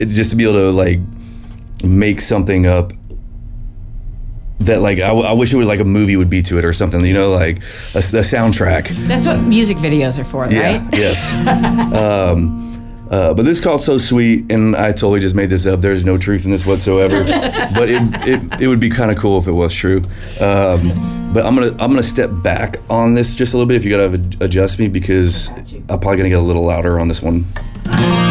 just to be able to like make something up that like I wish it was like a movie would be to it or something, you know, like a soundtrack. That's what music videos are for, Yeah, right? yes. But this is called So Sweet, and I totally just made this up. There's no truth in this whatsoever. But it would be kind of cool if it was true. But I'm gonna step back on this just a little bit if you gotta adjust me, because I'm probably gonna get a little louder on this one.